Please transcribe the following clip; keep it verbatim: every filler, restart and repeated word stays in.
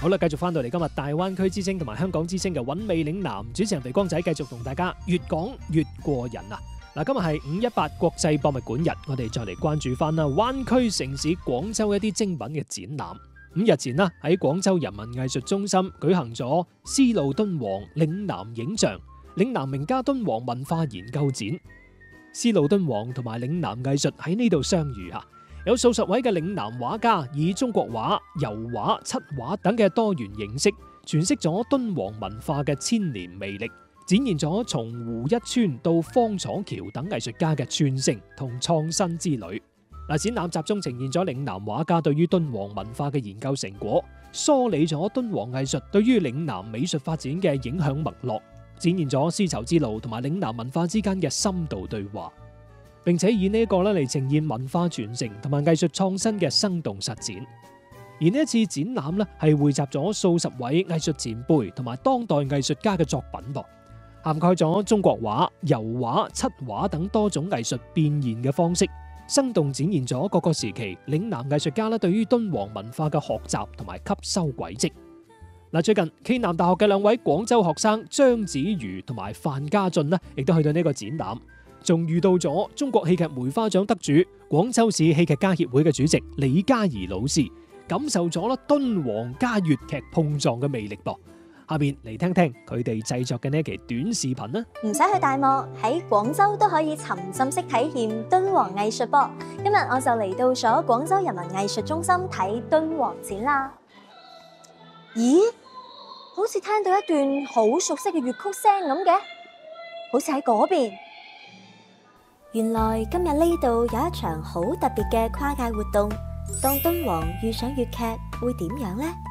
好啦，繼續翻到嚟今日大灣區之聲同埋香港之聲嘅韻味嶺南，主持人肥光仔繼續同大家越講越過癮啊！嗱，今日係五一八國際博物館日，我哋再嚟關注翻啦灣區城市廣州一啲精品嘅展覽。咁日前啦，喺廣州人民藝術中心舉行咗絲路敦煌嶺南影像、嶺南名家敦煌文化研究展。絲路敦煌同埋嶺南藝術喺呢度相遇啊！有數十位嘅嶺南畫家以中國畫、油畫、漆畫等嘅多元形式，詮釋咗敦煌文化嘅千年魅力，展現咗從胡一川到方楚橋等藝術家嘅傳承同創新之旅。嗱，展覽集中呈現咗嶺南畫家對於敦煌文化嘅研究成果，梳理咗敦煌藝術對於嶺南美術發展嘅影響脈絡，展現咗絲綢之路同埋嶺南文化之間嘅深度對話。並且以呢一個咧嚟呈現文化傳承同埋藝術創新嘅生動實踐。而呢一次展覽咧係匯集咗數十位藝術前輩同埋當代藝術家嘅作品噃，涵蓋咗中國畫、油畫、漆畫等多種藝術變現嘅方式，生動展現咗各個時期嶺南藝術家咧對於敦煌文化嘅學習同埋吸收軌跡。嗱，最近暨南大學嘅兩位廣州學生張子瑜同埋范家俊咧，亦都去到呢個展覽。仲遇到咗中國戲劇梅花獎得主、廣州市戲劇家協會嘅主席李嘉怡老師，感受咗啦敦煌加粵劇碰撞嘅魅力噃。下邊嚟聽聽佢哋製作嘅呢一期短視頻啦。 唔使去大漠，喺廣州都可以沉浸式體驗敦煌藝術噃。今日我就嚟到咗廣州人民藝術中心睇敦煌展啦。咦？好似聽到一段好熟悉嘅粵曲聲咁嘅，好似喺嗰邊。原來今日呢度有一場好特別嘅跨界活動，當敦煌遇上粵劇會點樣呢？